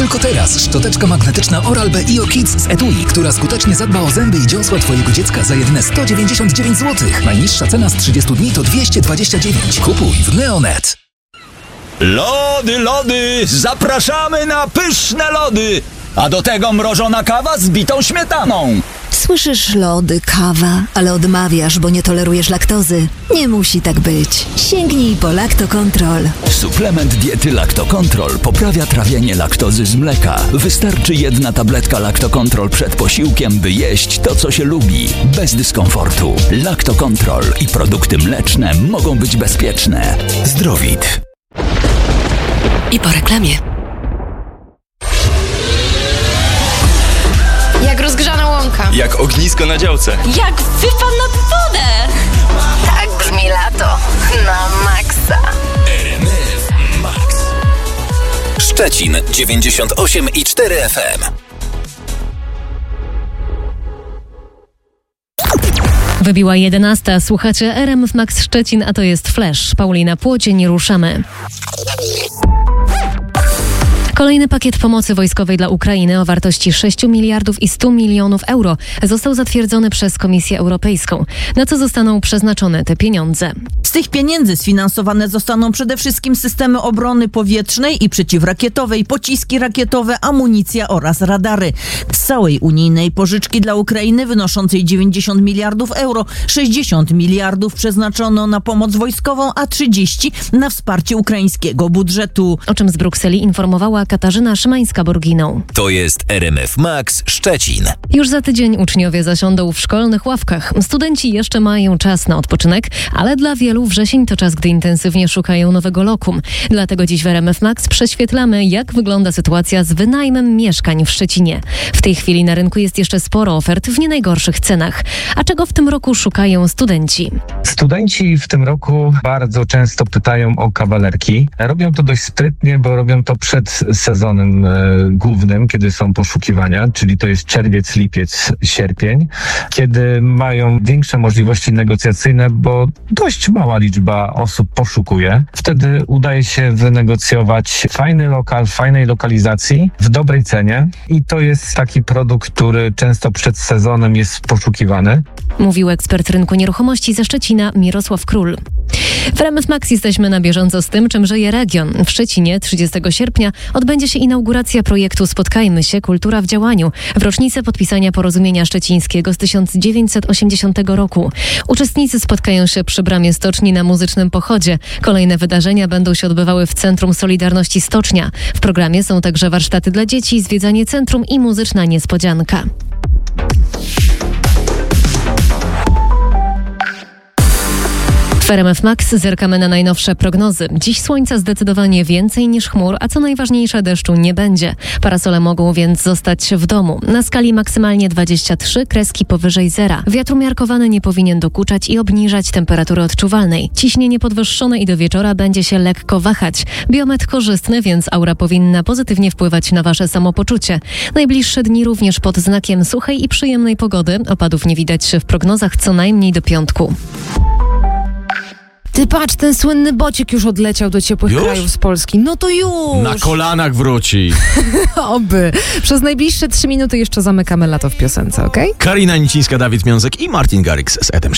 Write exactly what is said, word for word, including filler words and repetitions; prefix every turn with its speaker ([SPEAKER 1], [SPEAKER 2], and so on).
[SPEAKER 1] Tylko teraz szczoteczka magnetyczna Oral-B Io Kids z etui, która skutecznie zadba o zęby i dziąsła twojego dziecka za jedyne sto dziewięćdziesiąt dziewięć złotych. Najniższa cena z trzydziestu dni to dwieście dwadzieścia dziewięć. Kupuj w Neonet.
[SPEAKER 2] Lody, lody! Zapraszamy na pyszne lody! A do tego mrożona kawa z bitą śmietaną.
[SPEAKER 3] Słyszysz lody, kawa, ale odmawiasz, bo nie tolerujesz laktozy. Nie musi tak być. Sięgnij po Lactocontrol.
[SPEAKER 2] Suplement diety Lactocontrol poprawia trawienie laktozy z mleka. Wystarczy jedna tabletka Lactocontrol przed posiłkiem, by jeść to, co się lubi, bez dyskomfortu. Lactocontrol i produkty mleczne mogą być bezpieczne. Zdrowit.
[SPEAKER 4] I po reklamie.
[SPEAKER 5] Jak rozgrzana łąka.
[SPEAKER 6] Jak ognisko na działce.
[SPEAKER 4] Jak wypad nad wodę.
[SPEAKER 5] Tak brzmi lato. Na maksa.
[SPEAKER 1] R M F Max. Szczecin dziewięćdziesiąt osiem i cztery F M.
[SPEAKER 7] Wybiła jedenasta. Słuchacie R M F Max Szczecin, a to jest Flash. Paulina Płodzień, ruszamy. Kolejny pakiet pomocy wojskowej dla Ukrainy o wartości sześć miliardów i sto milionów euro został zatwierdzony przez Komisję Europejską. Na co zostaną przeznaczone te pieniądze?
[SPEAKER 8] Z tych pieniędzy sfinansowane zostaną przede wszystkim systemy obrony powietrznej i przeciwrakietowej, pociski rakietowe, amunicja oraz radary. Z całej unijnej pożyczki dla Ukrainy wynoszącej dziewięćdziesiąt miliardów euro, sześćdziesiąt miliardów przeznaczono na pomoc wojskową, a trzydzieści na wsparcie ukraińskiego budżetu.
[SPEAKER 7] O czym z Brukseli informowała Katarzyna Szymańska-Borginą.
[SPEAKER 1] To jest R M F Max Szczecin.
[SPEAKER 7] Już za tydzień uczniowie zasiądą w szkolnych ławkach. Studenci jeszcze mają czas na odpoczynek, ale dla wielu wrzesień to czas, gdy intensywnie szukają nowego lokum. Dlatego dziś w R M F Max prześwietlamy, jak wygląda sytuacja z wynajmem mieszkań w Szczecinie. W tej chwili na rynku jest jeszcze sporo ofert w nie najgorszych cenach. A czego w tym roku szukają studenci?
[SPEAKER 9] Studenci w tym roku bardzo często pytają o kawalerki. Robią to dość sprytnie, bo robią to przed sezonem e, głównym, kiedy są poszukiwania, czyli to jest czerwiec, lipiec, sierpień, kiedy mają większe możliwości negocjacyjne, bo dość mała liczba osób poszukuje. Wtedy udaje się wynegocjować fajny lokal, w fajnej lokalizacji, w dobrej cenie i to jest taki produkt, który często przed sezonem jest poszukiwany.
[SPEAKER 7] Mówił ekspert rynku nieruchomości ze Szczecina Mirosław Król. W R M F Max jesteśmy na bieżąco z tym, czym żyje region. W Szczecinie trzydziestego sierpnia odbędzie się inauguracja projektu Spotkajmy się – Kultura w działaniu w rocznicę podpisania porozumienia szczecińskiego z tysiąc dziewięćset osiemdziesiątego roku. Uczestnicy spotkają się przy bramie stoczni na muzycznym pochodzie. Kolejne wydarzenia będą się odbywały w Centrum Solidarności Stocznia. W programie są także warsztaty dla dzieci, zwiedzanie centrum i muzyczna niespodzianka. W R M F Max zerkamy na najnowsze prognozy. Dziś słońca zdecydowanie więcej niż chmur, a co najważniejsze, deszczu nie będzie. Parasole mogą więc zostać w domu. Na skali maksymalnie dwadzieścia trzy, kreski powyżej zera. Wiatr umiarkowany nie powinien dokuczać i obniżać temperatury odczuwalnej. Ciśnienie podwyższone i do wieczora będzie się lekko wahać. Biometr korzystny, więc aura powinna pozytywnie wpływać na wasze samopoczucie. Najbliższe dni również pod znakiem suchej i przyjemnej pogody. Opadów nie widać w prognozach co najmniej do piątku.
[SPEAKER 10] Ty patrz, ten słynny bociek już odleciał do ciepłych
[SPEAKER 6] Już?
[SPEAKER 10] krajów z Polski. No to już!
[SPEAKER 6] Na kolanach wróci.
[SPEAKER 10] Oby. Przez najbliższe trzy minuty jeszcze zamykamy lato w piosence, okej? Okay?
[SPEAKER 6] Karina Nicińska, Dawid Miązek i Martin Garrix z Etem.